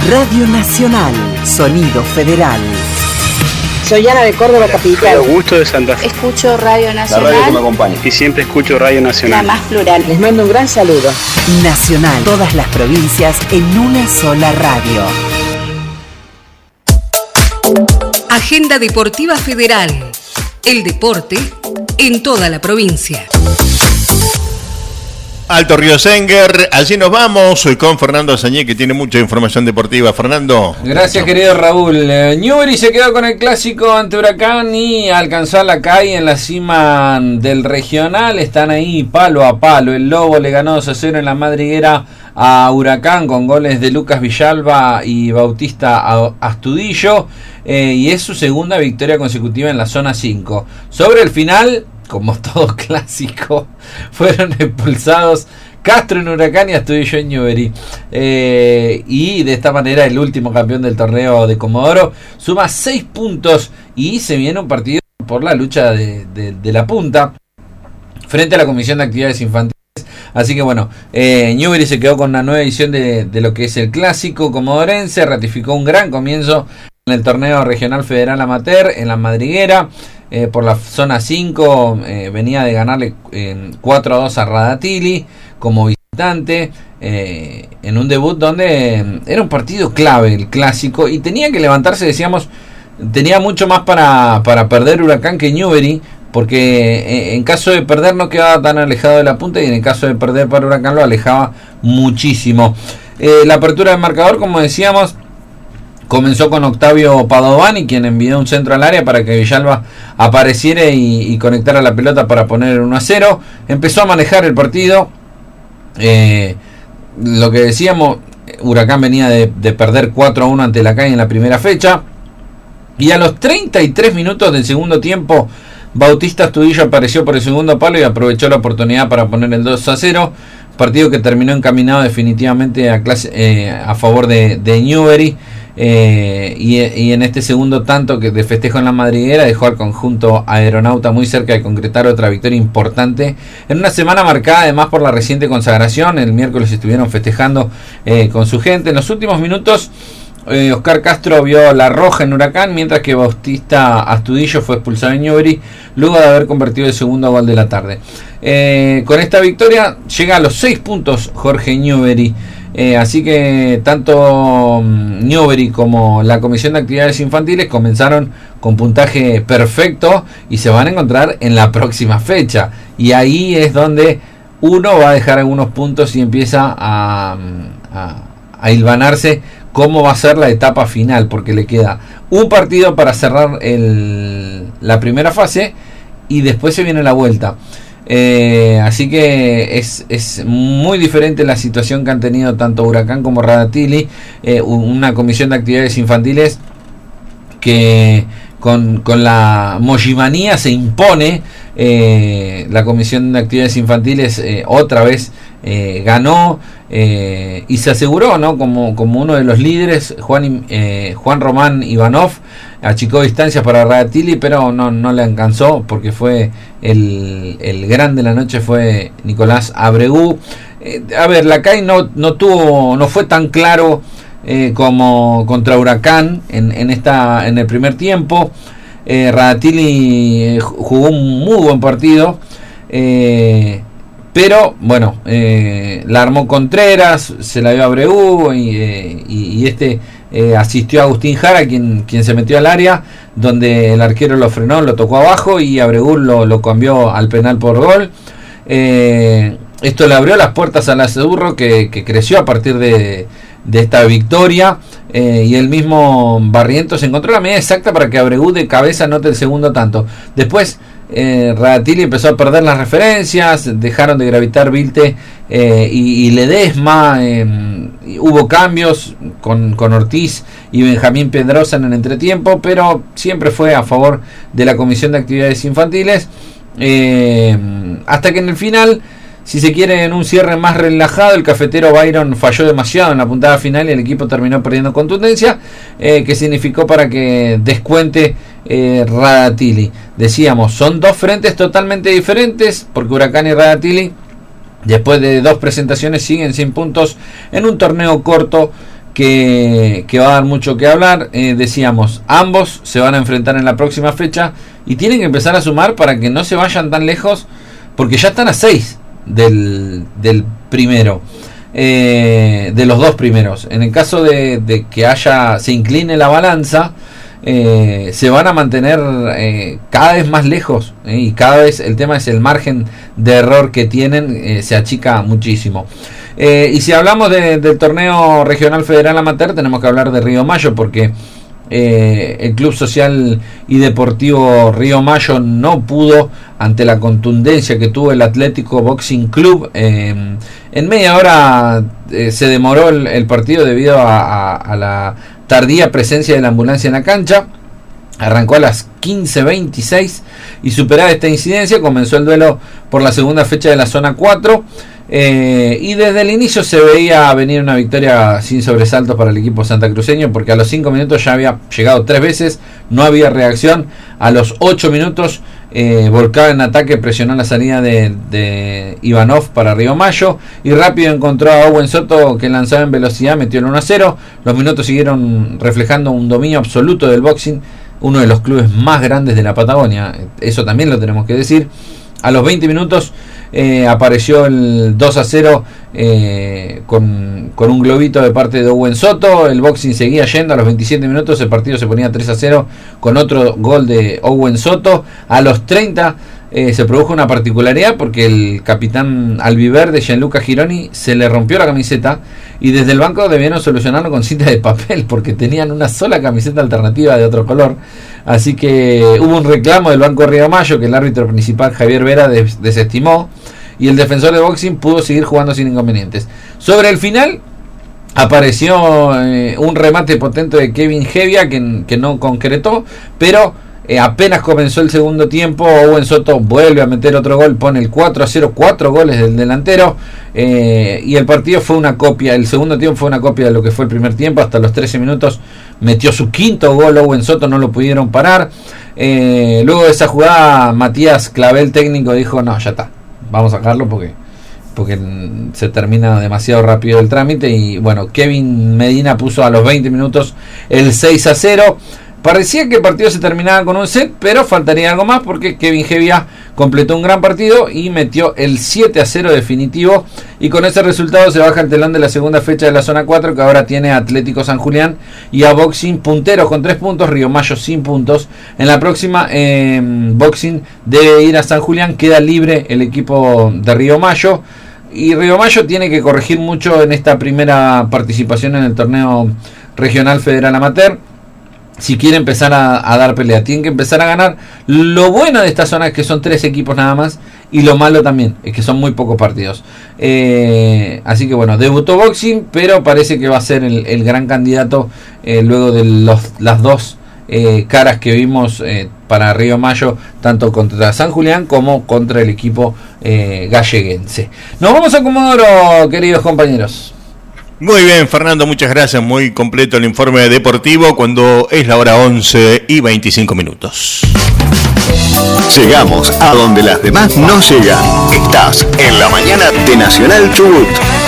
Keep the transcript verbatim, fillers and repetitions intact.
Radio Nacional, sonido federal. Soy Ana de Córdoba Capital. Augusto de Santa Fe. Escucho Radio Nacional. La radio que me acompaña. Y siempre escucho Radio Nacional. La más plural. Les mando un gran saludo. Nacional, todas las provincias en una sola radio. Agenda Deportiva Federal. El deporte en toda la provincia. Alto Río Senguer, allí nos vamos con Fernando Azañé, que tiene mucha información deportiva. Fernando. Gracias, querido Raúl. Eh, Newbery se quedó con el clásico ante Huracán y alcanzó a la calle en la cima del regional. Están ahí palo a palo. El Lobo le ganó dos a cero en la Madriguera a Huracán con goles de Lucas Villalba y Bautista Astudillo. Eh, y es su segunda victoria consecutiva en la zona cinco. Sobre el final, como todo clásico, fueron expulsados Castro en Huracán y Astudillo en Newbery. Eh, y de esta manera el último campeón del torneo de Comodoro suma seis puntos y se viene un partido por la lucha de, de, de la punta frente a la Comisión de Actividades Infantiles. Así que bueno, eh, Newbery se quedó con una nueva edición de, de lo que es el clásico comodorense, ratificó un gran comienzo en el torneo regional federal amateur en la Madriguera. Eh, por la zona cinco eh, venía de ganarle eh, cuatro a dos a Radatili como visitante eh, en un debut donde eh, era un partido clave el clásico y tenía que levantarse, decíamos, tenía mucho más para, para perder Huracán que Newbery, porque eh, en caso de perder no quedaba tan alejado de la punta y en el caso de perder para Huracán lo alejaba muchísimo. Eh, la apertura del marcador, como decíamos, comenzó con Octavio Padovani, quien envió un centro al área para que Villalba apareciera y, y conectara la pelota para poner el uno a cero. Empezó a manejar el partido. Eh, lo que decíamos, Huracán venía de, de perder cuatro a uno ante la calle en la primera fecha. Y a los treinta y tres minutos del segundo tiempo, Bautista Astudillo apareció por el segundo palo y aprovechó la oportunidad para poner el dos a cero. Partido que terminó encaminado definitivamente a, clase, eh, a favor de, de Newbery. Eh, y, y en este segundo tanto que de festejo en la Madriguera dejó al conjunto aeronauta muy cerca de concretar otra victoria importante en una semana marcada además por la reciente consagración. El miércoles estuvieron festejando eh, con su gente. En los últimos minutos eh, Oscar Castro vio la roja en Huracán, mientras que Bautista Astudillo fue expulsado en Newbery luego de haber convertido el segundo gol de la tarde. Eh, con esta victoria llega a los seis puntos Jorge Newbery. Eh, así que tanto um, Newbery como la Comisión de Actividades Infantiles comenzaron con puntaje perfecto y se van a encontrar en la próxima fecha. Y ahí es donde uno va a dejar algunos puntos y empieza a, a, a hilvanarse cómo va a ser la etapa final, porque le queda un partido para cerrar el, la primera fase y después se viene la vuelta. Eh, así que es, es muy diferente la situación que han tenido tanto Huracán como Radatili, eh, una comisión de actividades infantiles que con, con la mojimanía se impone. Eh, la comisión de actividades infantiles eh, otra vez eh, ganó eh, y se aseguró, ¿no? como, como uno de los líderes. Juan, eh, Juan Román Ivanov achicó distancias para Radatili, pero no, no le alcanzó, porque fue el, el gran de la noche fue Nicolás Abregu. Eh, a ver, la C A I no, no tuvo, no fue tan claro eh, como contra Huracán en, en esta en el primer tiempo. Eh, Radatili jugó un muy buen partido, eh, pero bueno, eh, la armó Contreras, se la dio a Abreu y, eh, y, y este eh, asistió a Agustín Jara, quien, quien se metió al área, donde el arquero lo frenó, lo tocó abajo y Abreu lo, lo cambió al penal por gol. Eh, esto le abrió las puertas a Lazurro, que, que creció a partir de, de esta victoria. Eh, y el mismo Barrientos encontró la medida exacta para que Abreu de cabeza anote el segundo tanto. Después eh, Radatili empezó a perder las referencias, dejaron de gravitar Vilte eh, y, y Ledesma. Eh, hubo cambios con, con Ortiz y Benjamín Pedrosa en el entretiempo, pero siempre fue a favor de la Comisión de Actividades Infantiles, eh, hasta que en el final, si se quiere, en un cierre más relajado, el cafetero Byron falló demasiado en la puntada final y el equipo terminó perdiendo contundencia, eh, que significó para que descuente eh, Radatili. Decíamos, son dos frentes totalmente diferentes, porque Huracán y Radatili, después de dos presentaciones, siguen sin puntos en un torneo corto que, que va a dar mucho que hablar. Eh, decíamos, ambos se van a enfrentar en la próxima fecha y tienen que empezar a sumar para que no se vayan tan lejos, porque ya están a seis del, del primero, eh, de los dos primeros. En el caso de, de que haya se incline la balanza, eh, se van a mantener eh, cada vez más lejos, eh, y cada vez el tema es el margen de error que tienen, eh, se achica muchísimo. Eh, y si hablamos de, del torneo regional federal amateur, tenemos que hablar de Río Mayo, porque eh, el Club Social y Deportivo Río Mayo no pudo, ante la contundencia que tuvo el Atlético Boxing Club. Eh, en media hora eh, se demoró el, el partido debido a, a, a la tardía presencia de la ambulancia en la cancha. Arrancó a las quince veintiséis y, superada esta incidencia, comenzó el duelo por la segunda fecha de la zona cuatro. Eh, y desde el inicio se veía venir una victoria sin sobresaltos para el equipo santacruceño, porque a los cinco minutos ya había llegado tres veces, no había reacción. A los ocho minutos eh, volcaba en ataque, presionó la salida de, de Ivanov para Río Mayo y rápido encontró a Owen Soto, que lanzaba en velocidad, metió el uno a cero. Los minutos siguieron reflejando un dominio absoluto del boxing, uno de los clubes más grandes de la Patagonia, eso también lo tenemos que decir. A los veinte minutos eh, apareció el dos a cero eh, con, con un globito de parte de Owen Soto. El boxing seguía yendo. A los veintisiete minutos el partido se ponía tres a cero con otro gol de Owen Soto. A los treinta eh, se produjo una particularidad, porque el capitán albiverde Gianluca Gironi se le rompió la camiseta y desde el banco debieron solucionarlo con cinta de papel, porque tenían una sola camiseta alternativa de otro color. Así que hubo un reclamo del Banco Río Mayo que el árbitro principal Javier Vera des- desestimó, y el defensor de boxing pudo seguir jugando sin inconvenientes. Sobre el final apareció eh, un remate potente de Kevin Hevia que, que no concretó, pero eh, apenas comenzó el segundo tiempo, Owen Soto vuelve a meter otro gol, pone el cuatro a cero, cuatro goles del delantero, eh, y el partido fue una copia. El segundo tiempo fue una copia de lo que fue el primer tiempo. Hasta los trece minutos metió su quinto gol Owen Soto, no lo pudieron parar. Eh, luego de esa jugada, Matías Clavel, técnico, dijo: no, ya está, vamos a sacarlo porque, porque se termina demasiado rápido el trámite. Y bueno, Kevin Medina puso a los veinte minutos el seis a cero. Parecía que el partido se terminaba con un set, pero faltaría algo más, porque Kevin Hevia completó un gran partido y metió el siete a cero definitivo, y con ese resultado se baja el telón de la segunda fecha de la zona cuatro, que ahora tiene a Atlético San Julián y a Boxing punteros con tres puntos, Río Mayo sin puntos. En la próxima eh, Boxing debe ir a San Julián, queda libre el equipo de Río Mayo, y Río Mayo tiene que corregir mucho en esta primera participación en el torneo regional federal amateur si quiere empezar a, a dar pelea. Tienen que empezar a ganar. Lo bueno de esta zona es que son tres equipos nada más, y lo malo también es que son muy pocos partidos. Eh, así que bueno, debutó Boxing, pero parece que va a ser el, el gran candidato eh, luego de los, las dos eh, caras que vimos eh, para Río Mayo, tanto contra San Julián como contra el equipo eh, galleguense. Nos vamos a Comodoro, queridos compañeros. Muy bien, Fernando, muchas gracias. Muy completo el informe deportivo cuando es la hora once y veinticinco minutos. Llegamos a donde las demás no llegan. Estás en la mañana de Nacional Chubut.